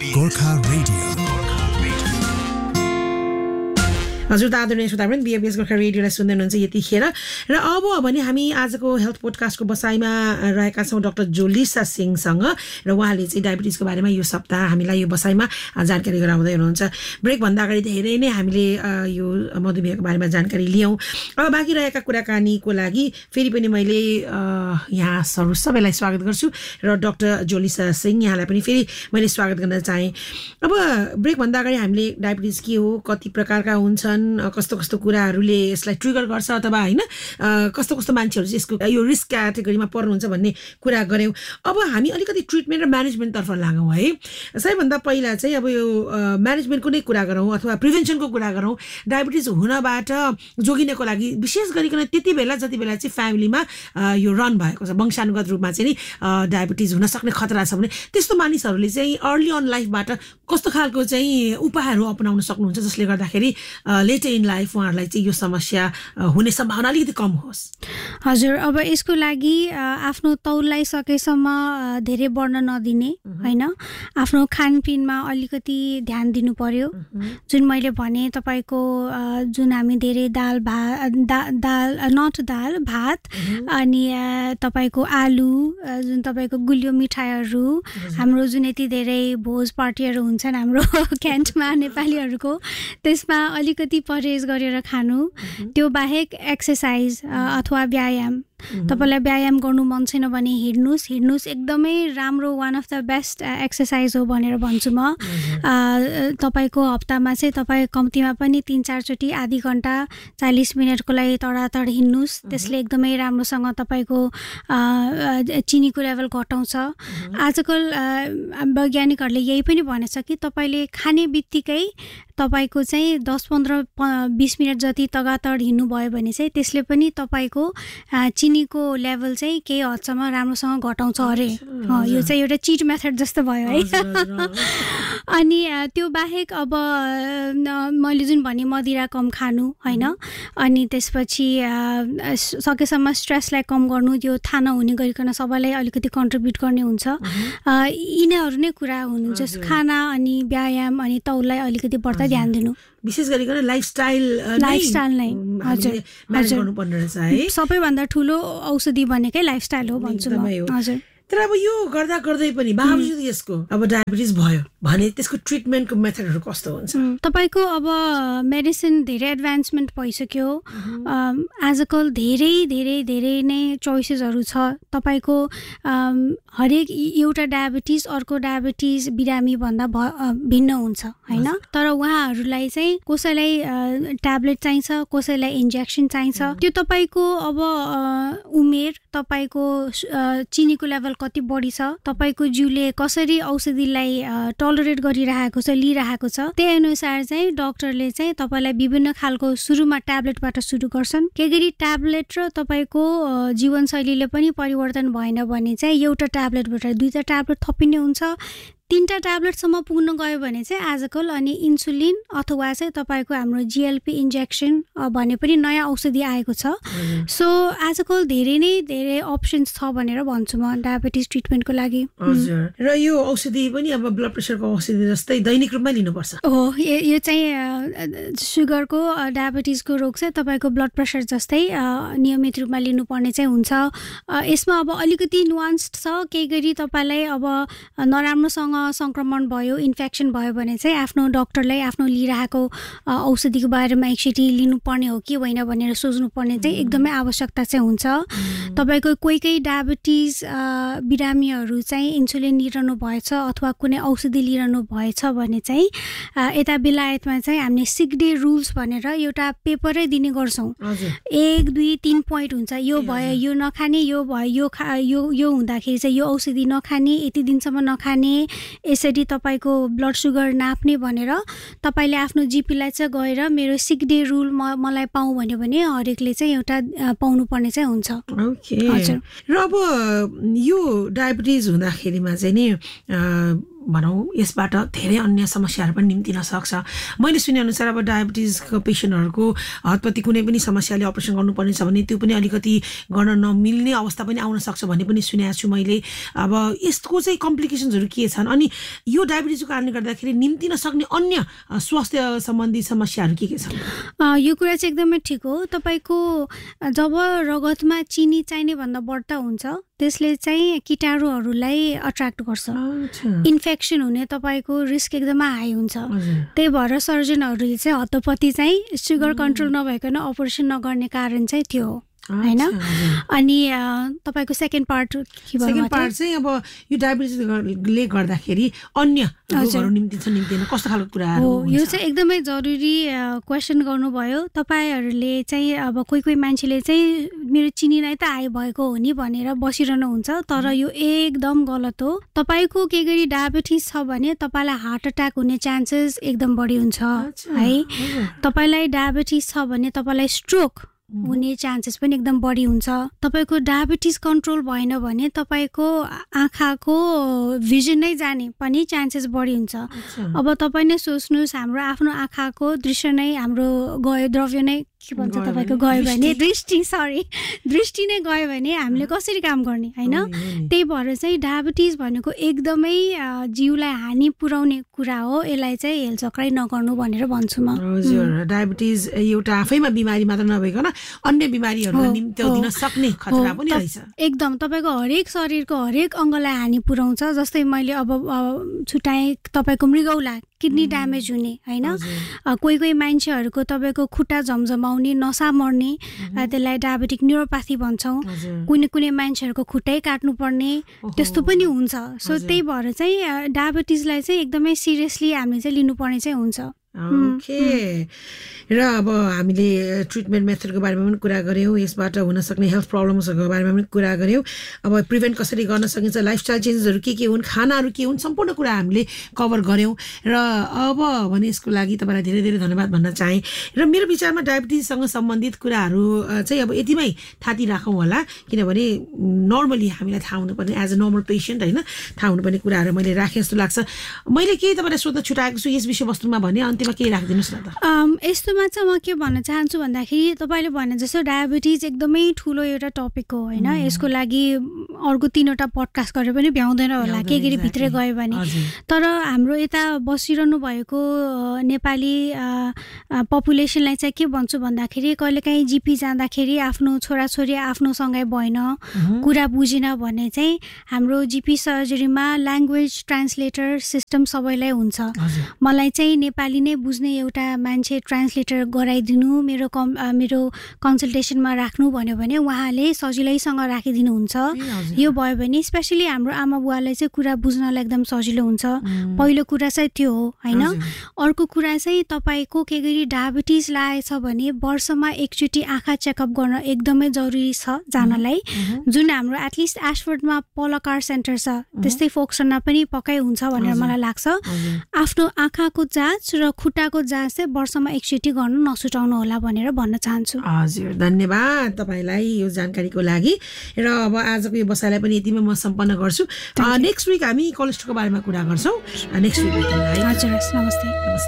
Gorkha radio हजुर आदरणीय श्रोतावृन्द बिएबीएस गोर्खा रेडियोलाई सुन्दै हुनुहुन्छ यतिखेर र अब भने हामी आजको हेल्थ पोडकास्टको बसाइमा रहेका छौँ डाक्टर जोलिसा सिंहसँग र उहाँले चाहिँ डायबिटिजको बारेमा यो सप्ताह हामीलाई यो बसाइमा जानकारी गराउँदै हुनुहुन्छ। ब्रेकभन्दा अगाडि धेरै नै हामीले यो मधुमेहको बारेमा जानकारी लियौँ। अब बाँकी रहेका कुराकानीको लागि फेरि पनि मैले यहाँ सबैलाई स्वागत गर्छु र डाक्टर जोलिसा सिंह यहाँलाई पनि फेरि मैले स्वागत गर्न चाहेँ। अब ब्रेकभन्दा अगाडि हामीले डायबिटिज के हो, कति प्रकारका हुन्छन्, कस्तो कस्तो कुराहरूले यसलाई ट्रिगर गर्छ अथवा हैन कस्तो कस्तो मान्छेहरू चाहिँ यसको यो रिस्क क्याटेगोरीमा पर्नुहुन्छ भन्ने कुरा गर्यौं। अब हामी अलिकति ट्रिटमेन्ट र म्यानेजमेन्ट तर्फ लागौँ है। सबैभन्दा पहिला चाहिँ अब यो म्यानेजमेन्टको नै कुरा गरौँ अथवा प्रिभेन्सनको कुरा गरौँ। डायबिटिज हुनबाट जोगिनको लागि विशेष गरिकन त्यति बेला जति बेला चाहिँ फ्यामिलीमा यो रन भएको छ, वंशानुगत रूपमा चाहिँ नि डायबिटिज हुन सक्ने खतरा छ भने त्यस्तो मानिसहरूले चाहिँ अर्ली अन लाइफबाट कस्तो खालको चाहिँ उपायहरू अपनाउन सक्नुहुन्छ जसले गर्दाखेरि लेटर इन लाइफ उहाँहरूलाई चाहिँ यो समस्या हुने सम्भावना अलिकति कम होस्। हजुर, अब यसको लागि आफ्नो तौललाई सकेसम्म धेरै बढ्न नदिने हैन, आफ्नो खानपिनमा अलिकति ध्यान दिनु पर्यो। जुन मैले भने तपाईको जुन हामी धेरै भात अनि तपाईको आलु, जुन तपाईको गुलियो मिठाईहरू, हाम्रो जुन यति धेरै भोज पार्टीहरू हुन्छन् हाम्रो क्यान्टमा नेपालीहरूको, त्यसमा अलिकति परहेज गरेर खानु। त्यो बाहेक एक्सर्साइज अथवा व्यायाम, तपाईलाई व्यायाम गर्नु मन छैन भने हिड्नुस् एकदमै राम्रो, one of the best exercise हो भनेर भन्छु म। तपाईको हप्तामा चाहिँ तपाईँ कम्तीमा पनि 3-4 चोटि आधी घण्टा 40 मिनटको लागि तडातड हिड्नुस्। त्यसले एकदमै राम्रोसँग तपाईको चिनीको लेभल घटाउँछ। आजकल वैज्ञानिकहरूले यही पनि भनेछ कि तपाईले खाने बित्तिकै तपाईको चाहिँ 10-15-20 मिनट जति तगातड हिँड्नु भयो भने चाहिँ त्यसले पनि तपाईको चिनीको लेभल चाहिँ केही हदसम्म राम्रोसँग घटाउँछ अरे। यो चाहिँ एउटा चिट मेथड जस्तो भयो है। अनि त्यो बाहेक अब मैले जुन भने मदिरा कम खानु हैन, अनि त्यसपछि सकेसम्म स्ट्रेसलाई कम गर्नु, त्यो थाहा नहुने गरिकन सबैलाई अलिकति कन्ट्रिब्युट गर्ने हुन्छ। यिनीहरू नै कुरा हुनु, जस खाना अनि व्यायाम अनि तौललाई अलिकति बढ्ता ध्यान दिनु। विशेष गरिकन लाइफस्टाइल नै म्यानेज गर्नुपर्ने रहेछ है। सबैभन्दा ठुलो औषधि भनेकै लाइफस्टाइल हो भन्छु म। हजुर, तर अब यो गर्दा गर्दै पनि बावजुद यसको अब डायबिटिज भयो भने त्यसको ट्रिटमेन्टको मेथडहरू कस्तो हुन्छ? तपाईको अब मेडिसिन धेरै एडभान्समेन्ट भइसक्यो। आजकल धेरै नै चोइसेसहरू छ। तपाईको हरेक एउटा डायबिटिज अर्को डायबिटिज बिरामी भन्दा भिन्न हुन्छ हैन। तर उहाँहरूलाई चाहिँ कसैलाई ट्याब्लेट चाहिन्छ, कसैलाई इन्जेक्सन चाहिन्छ। त्यो तपाईको अब उमेर, तपाईको चिनीको लेभल कति बढी छ, तपाईको जिउले कसरी औषधिलाई टलरेट गरिरहेको छ, लिइरहेको छ, त्यही अनुसार चाहिँ डाक्टरले चाहिँ तपाईलाई विभिन्न खालको सुरुमा ट्याब्लेटबाट सुरु गर्छन्। के गरी ट्याब्लेट र तपाईको जीवनशैलीले पनि परिवर्तन भएन भने चाहिँ एउटा ट्याब्लेटबाट 2टा ट्याब्लेट थपिने हुन्छ। 3टा ट्याब्लेटसम्म पुग्न गयो भने चाहिँ आजकल अनि इन्सुलिन अथवा चाहिँ तपाईको हाम्रो GLP इन्जेक्सन भन्ने पनि नयाँ औषधि आएको छ। सो आजकल धेरै अप्सन्स छ भनेर भन्छु म डायबिटिज ट्रिटमेन्टको लागि। हजुर, र यो औषधि पनि अब ब्लड प्रेसरको औषधि जस्तै दैनिक रूपमा लिनुपर्छ हो। यो चाहिँ सुगरको डायबिटिजको रोग चाहिँ तपाईको ब्लड प्रेसर जस्तै नियमित रूपमा लिनुपर्ने चाहिँ हुन्छ। यसमा अब अलिकति नुआन्स्ड छ। केही गरी तपाईलाई अब नराम्रोसँग संक्रमण भयो, इन्फेक्सन भयो भने चाहिँ आफ्नो डाक्टरलाई आफ्नो लिइरहेको औषधिको बारेमा एकचोटि लिनुपर्ने हो कि होइन भनेर सोच्नुपर्ने चाहिँ एकदमै आवश्यकता चाहिँ हुन्छ। तपाईको कोही डायबिटिज बिरामीहरू चाहिँ इन्सुलिन लिइरहनु भएछ अथवा कुनै औषधि लिइरहनु भएछ भने चाहिँ यता बेलायतमा चाहिँ हामीले सिक डे रुल्स भनेर एउटा पेपरै दिने गर्छौँ। 1, 2, 3 पोइन्ट हुन्छ। यो भयो यो नखाने, यो भयो यो हुँदाखेरि चाहिँ यो औषधि नखाने, यति दिनसम्म नखाने, यसरी तपाईको ब्लड सुगर नाप्ने भनेर तपाईले आफ्नो जीपीलाई चाहिँ गएर मेरो सिक डे रुल मलाई पाऊँ भन्यो भने हरेकले चाहिँ एउटा पाउनु पर्ने चाहिँ हुन्छ। ओके। र अब यो डायबिटिज हुँदाखेरिमा चाहिँ नि भनौँ यसबाट धेरै अन्य समस्याहरू पनि निम्तिन सक्छ। मैले सुनेअनुसार अब डायबिटिजको पेसेन्टहरूको हतपति कुनै पनि समस्याले अपरेसन गर्नुपर्ने छ भने त्यो पनि अलिकति गर्न नमिल्ने अवस्था पनि आउन सक्छ भन्ने पनि सुनेको छु मैले। अब यसको चाहिँ कम्प्लिकेसन्सहरू के छन्, अनि यो डायबिटिजको कारणले गर्दाखेरि निम्तिन सक्ने अन्य स्वास्थ्य सम्बन्धी समस्याहरू के छन्? यो कुरा चाहिँ एकदमै ठिक हो। तपाईँको जब रगतमा चिनी चाहिने भन्दा बढ्ता हुन्छ त्यसले चाहिँ कीटाणुहरूलाई अट्र्याक्ट गर्छ, इन्फेक्सन हुने तपाईँको रिस्क एकदमै हाई हुन्छ। त्यही भएर सर्जनहरूले चाहिँ हतपति चाहिँ सुगर कन्ट्रोल नभइकन अपरेसन नगर्ने कारण चाहिँ त्यो हो हैन। अनि तपाईको सेकेन्ड पार्ट के भन्नु? सेकेन्ड पार्ट चाहिँ अब यो डायबिटिजले गर्दाखेरि अन्य रोगहरू निम्तिन कस्तो खालको कुराहरू हो? यो चाहिँ एकदमै जरुरी क्वेसन गर्नुभयो तपाईहरुले। चाहिँ अब कोही मान्छेले चाहिँ मेरो चिनी नै त हाई भएको हो नि भनेर बसिरहनु हुन्छ, तर यो एकदम गलत हो। तपाईको के गरी डायबिटिज छ भने तपाईलाई हार्ट अट्याक हुने चान्सेस एकदम बढी हुन्छ है। तपाईलाई डायबिटिज छ भने तपाईलाई स्ट्रोक हुने चान्सेस पनि एकदम बढी हुन्छ। तपाईको डायबिटिज कन्ट्रोल भएन भने तपाईको आँखाको भिजन नै जाने पनि चान्सेस बढी हुन्छ। अब तपाई नै सोच्नुस् हाम्रो आफ्नो आँखाको दृश्य नै हाम्रो गयो, द्रव्य नै के भन्छ तपाईको गयो भने दृष्टि नै गयो भने हामीले कसरी काम गर्ने हैन। त्यही भएर चाहिँ डायबिटिज भनेको एकदमै जीवलाई हानि पुर्याउने कुरा हो। यसलाई चाहिँ हेलचक्राइ नगर्नु भनेर भन्छु म। हजुर, डायबिटिज एउटा आफैमा बिमारी मात्र नभइकन अन्य बिमारीहरुलाई निम्त्याउदिन सक्ने खतरा पनि रहेछ। एकदम तपाईको हरेक शरीरको हरेक अङ्गलाई हानि पुर्याउँछ। जस्तै मैले अब छुटाए तपाईको मृगौला किडनी ड्यामेज हुने हैन। कोही मान्छेहरुको तपाईको खुट्टा झमझमाउने, नसा मर्ने, त्यसलाई डायबेटिक न्युरोप्याथी भन्छौं। कुनै मान्छेहरुको खुट्टै काट्नु पर्ने त्यस्तो पनि हुन्छ। सो त्यही भएर चाहिँ डायबिटिजलाई चाहिँ एकदमै सिरियसली हामीले चाहिँ लिनुपर्ने चाहिँ हुन्छ। ओके, र अब हामीले ट्रिटमेन्ट मेथडको बारेमा पनि कुरा गऱ्यौँ, यसबाट हुन सक्ने हेल्थ प्रब्लम्सहरूको बारेमा पनि कुरा गऱ्यौँ। अब प्रिभेन्ट कसरी गर्न सकिन्छ, लाइफस्टाइल चेन्जेसहरू के हुन्, खानाहरू के हुन्, सम्पूर्ण कुरा हामीले कभर गऱ्यौँ। र अब भने यसको लागि तपाईँलाई धेरै धेरै धन्यवाद भन्न चाहेँ। र मेरो विचारमा डायबिटिजसँग सम्बन्धित कुराहरू चाहिँ अब यतिमै थाती राखौँ होला, किनभने नर्मली हामीलाई थाहा हुनुपर्ने एज अ नर्मल पेसेन्ट होइन, थाहा हुनुपर्ने कुराहरू मैले राखेँ जस्तो लाग्छ। मैले केही तपाईँलाई सोध्न छुटाएको छु यस विषयवस्तुमा भने अन्त्यमा केही राखिदिनुहोस् न त। यस्तोमा चाहिँ म के भन्न चाहन्छु भन्दाखेरि तपाईले भने जस्तो डायबिटिज एकदमै ठुलो एउटा टपिक हो हैन। यसको लागि अर्को 3वटा पडकास्ट गरेर पनि भ्याउँदैन होला के गरी भित्रै गयो भने। तर हाम्रो यता बसिरहनु भएको नेपाली पपुलेसनलाई चाहिँ के भन्छु भन्दाखेरि कहिलेकाहीँ जिपी जाँदाखेरि आफ्नो छोराछोरी आफ्नोसँगै भएन, कुरा बुझेन भने चाहिँ हाम्रो जिपी सर्जरीमा ल्याङ्ग्वेज ट्रान्सलेटर सिस्टम सबैलाई हुन्छ। मलाई चाहिँ नेपाली नै बुझ्ने एउटा मान्छे ट्रान्सलेटर गराइदिनु, मेरो कन्सल्टेसनमा राख्नु भन्यो भने उहाँले सजिलैसँग राखिदिनुहुन्छ। यो भयो भने स्पेशली हाम्रो आमा बुवालाई चाहिँ कुरा बुझ्नलाई एकदम सजिलो हुन्छ। पहिलो कुरा चाहिँ त्यो हो हैन। अर्को कुरा चाहिँ तपाईको के गरी डायबिटिज लागेछ भने वर्षमा एकचोटि आँखा चेकअप गर्न एकदमै जरुरी छ जानलाई। जुन हाम्रो एटलिस्ट एशफोर्डमा पलकार सेन्टर छ, त्यस्तै फोक्सनमा पनि पक्कै हुन्छ भनेर मलाई लाग्छ। आफ्नो आँखाको जाँच र खुट्टाको जाँच चाहिँ वर्षमा एकचोटि गर्न नसुटाउनु होला भनेर भन्न चाहन्छु। हजुर, धन्यवाद तपाईलाई यो जानकारीको लागि। र अब आजको यो बसाइलाई पनि यतिमै म सम्पन्न गर्छु। नेक्स्ट विक हामी कोलेस्ट्रोलको बारेमा कुरा गर्छौँ। नेक्स्ट विक हजुर, नमस्ते।